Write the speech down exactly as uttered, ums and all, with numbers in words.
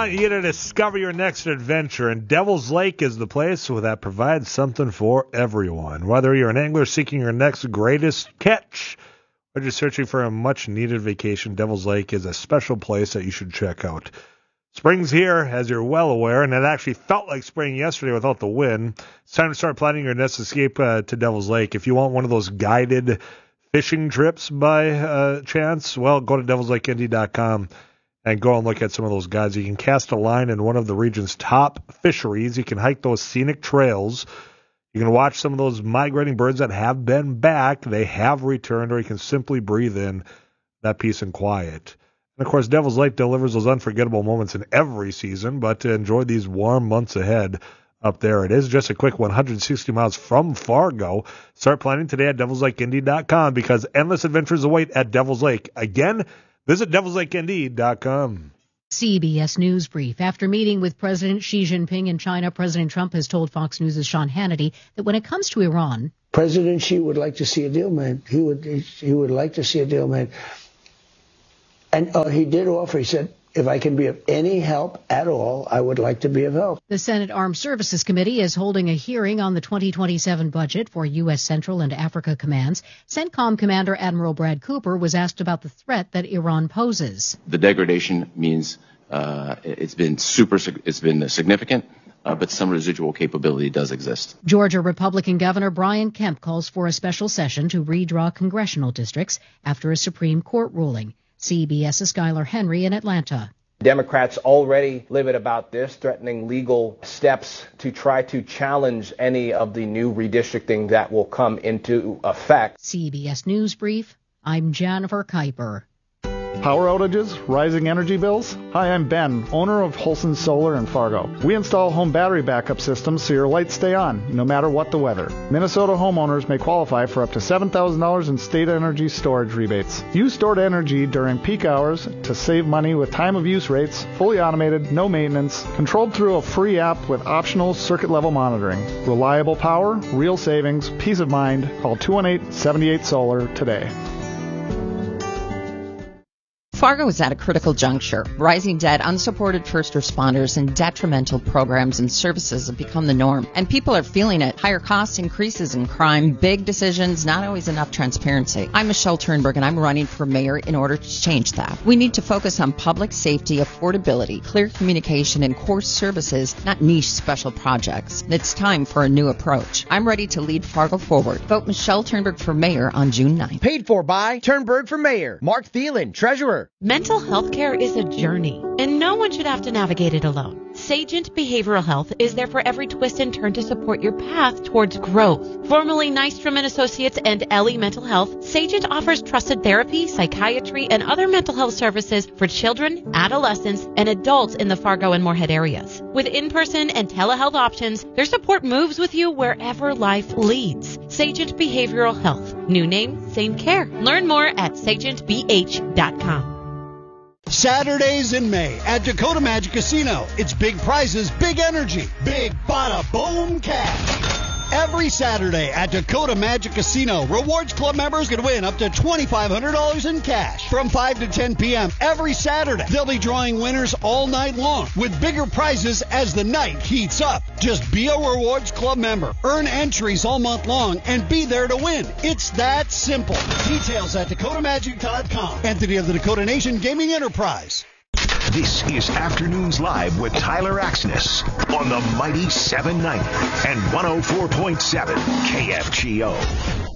want you to discover your next adventure, and Devil's Lake is the place that provides something for everyone. Whether you're an angler seeking your next greatest catch or just searching for a much-needed vacation, Devil's Lake is a special place that you should check out. Spring's here, as you're well aware, and it actually felt like spring yesterday without the wind. It's time to start planning your next escape uh, to Devil's Lake. If you want one of those guided fishing trips by uh, chance, well, go to devils lake indy dot com. And go and look at some of those guides. You can cast a line in one of the region's top fisheries. You can hike those scenic trails. You can watch some of those migrating birds that have been back. They have returned, or you can simply breathe in that peace and quiet. And, of course, Devil's Lake delivers those unforgettable moments in every season, but to enjoy these warm months ahead up there, it is just a quick one hundred sixty miles from Fargo. Start planning today at devils lake indy dot com because endless adventures await at Devil's Lake. Again, visit devils lake indy dot com. C B S News Brief. After meeting with President Xi Jinping in China, President Trump has told Fox News' Sean Hannity that when it comes to Iran, President Xi would like to see a deal made. He would he would like to see a deal made. And uh, he did offer, he said, if I can be of any help at all, I would like to be of help. The Senate Armed Services Committee is holding a hearing on the twenty twenty-seven budget for U S. Central and Africa commands. CENTCOM Commander Admiral Brad Cooper was asked about the threat that Iran poses. The degradation means uh, it's been super, it's been significant, uh, but some residual capability does exist. Georgia Republican Governor Brian Kemp calls for a special session to redraw congressional districts after a Supreme Court ruling. CBS's Skylar Henry in Atlanta. Democrats already livid about this, threatening legal steps to try to challenge any of the new redistricting that will come into effect. C B S News Brief, I'm Jennifer Kuiper. Power outages, rising energy bills? Hi, I'm Ben, owner of Holson Solar in Fargo. We install home battery backup systems so your lights stay on, no matter what the weather. Minnesota homeowners may qualify for up to seven thousand dollars in state energy storage rebates. Use stored energy during peak hours to save money with time-of-use rates, fully automated, no maintenance, controlled through a free app with optional circuit-level monitoring. Reliable power, real savings, peace of mind. Call two one eight, seven eight, solar today. Fargo is at a critical juncture. Rising debt, unsupported first responders, and detrimental programs and services have become the norm. And people are feeling it. Higher costs, increases in crime, big decisions, not always enough transparency. I'm Michelle Turnberg, and I'm running for mayor in order to change that. We need to focus on public safety, affordability, clear communication, and core services, not niche special projects. It's time for a new approach. I'm ready to lead Fargo forward. Vote Michelle Turnberg for mayor on June ninth. Paid for by Turnberg for mayor. Mark Thielen, treasurer. Mental health care is a journey, and no one should have to navigate it alone. Sagent Behavioral Health is there for every twist and turn to support your path towards growth. Formerly Nystrom and Associates and Ellie Mental Health, Sagent offers trusted therapy, psychiatry, and other mental health services for children, adolescents, and adults in the Fargo and Moorhead areas. With in-person and telehealth options, their support moves with you wherever life leads. Sagent Behavioral Health. New name, same care. Learn more at sagent b h dot com. Saturdays in May at Dakota Magic Casino. It's big prizes, big energy, big bada boom cash. Every Saturday at Dakota Magic Casino, Rewards Club members can win up to twenty-five hundred dollars in cash from five to ten p.m. every Saturday. They'll be drawing winners all night long with bigger prizes as the night heats up. Just be a Rewards Club member, earn entries all month long, and be there to win. It's that simple. Details at dakota magic dot com. Entity of the Dakota Nation Gaming Enterprise. This is Afternoons Live with Tyler Axness on the Mighty seven ninety and one oh four point seven K F G O.